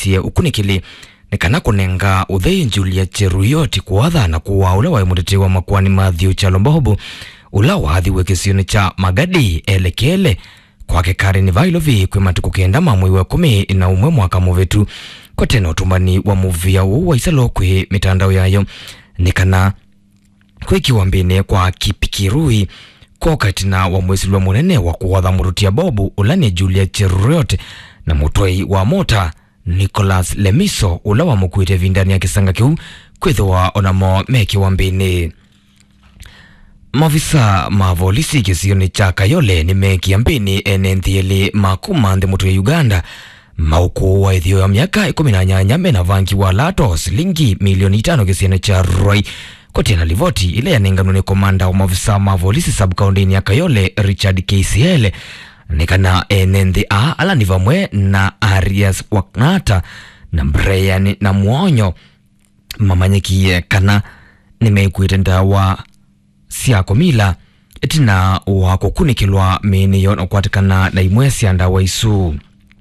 isie ukunikili nikana kunenga uthei Julia Cheruyot kuatha na kuwa ula wa mutete wa makwani Matthew Chalombobo ula wathi wekesioni cha Magadi elekele kwake Karen Vailovi kwe matuku kenda mwezi wa 11 mwaka muvetu kwa tena utumbani wa muvia wa isalo kwe mitandao yayo nikana kwikiwa mbene kwa kipikirui kwa katina wa mwezi wa munene wa kuwatha murutia Bobu ulani Julia Cheruyot na mutoi wa mota Nicholas Lemiso ula wa mukuite vindani ya kisanga kiu kwithiwa onamo mekiwa mbene. Mavisa mavolisi kisioni cha Kayole ni mekia mbini enenthieli makumande mutu ya Uganda mauku wa ithio ya miaka 18 mena vangi wa lato silingi milioni 5 kisioni cha Roy kotina livoti ile ya nengamnune komanda wa mavisa mavolisi sub-county ya Kayole Richard KCL nikana enenthi ala nivamwe na Arias Waknata na Brian na Muonyo mamanyekie kana nimeikuite ndawa siako mila etina wako kunikilwa mene yon okwatikana na imwe sianda wa isu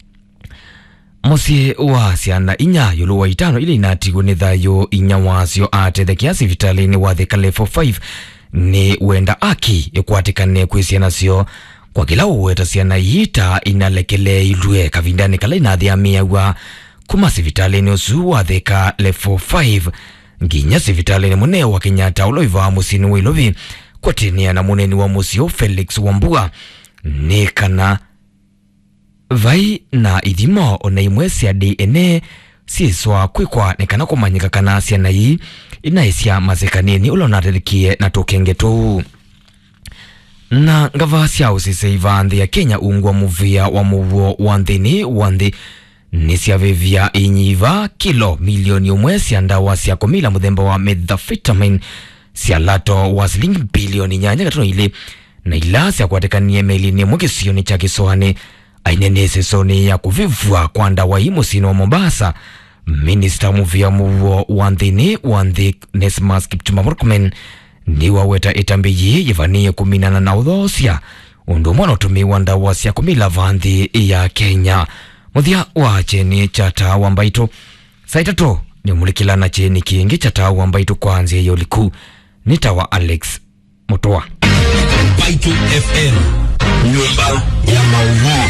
mosi wa sianda inya yulu wa itano ili inatigu ni thayo inya wasio ate the kiasi vitali ni wa thika level 5 ni wenda aki ekwatikane kwisiana sio kwa kila uweta siana yita inalekele ilue kavindani kala inathiamia wa kumasi vitali ni usu wa thika level 5 nginya sivitali ni mune wa Kenyatta uloiva musini wilovi kwa tinia na muneni wa musio Felix Wambua nikana vai na idhimo ona imwesi ya DNA siiswa kwikwa nikana kumanyika kana siana hii inaisia mazekanini ulonatelikie na tokengetu na ngavasya usiseiva nthi ya Kenya ungwa muvia wa muvuo wa nthini wa nthi nisiavevya inyiva kilo milioni umwe sia ndawa sia komila muthemba wa methamphetamine sia lato wa silingi bilioni 8 ili na ila sia kwatekanie melini mwekisioni cha kisoane ainenese soni ya kuvivua kwa ndawa hii musini wa Mombasa. Minister muvia muvuo wa nthini wa nthi Nesmas Kipchumba Murkomen ni waweta itambiyi yivanie kuminana na udhosia undu mwana utumiwa ndawa sia komila vanthi ya Kenya. Muthia wa cheni chata wambaito saitato ni mulikila na cheni kiingi chata wambaito kwanzia yoliku nitawa Alex Mutoa. Baito FM nyumba ya maudhui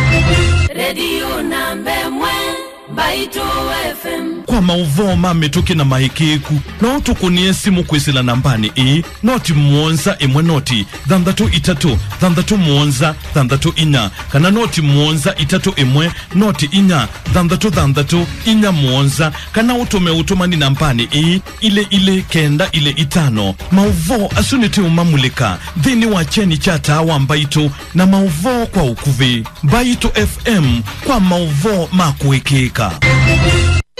Radio Nambemwe Baito FM kwa maudhui mametoke na mahikiku na otukunie simu kwisila nambani noti muonza imwe noti dhandatu itatu dhandatu muonza dhandatu inya kana noti muonza itatu imwe noti inya dhandatu inya muonza kana utumani nambani ile kenda ile itano maudhui asuniti umamulika dhini wa cheni chata wambaito na maudhui kwa ukuvi Baito FM kwa maudhui makuikika.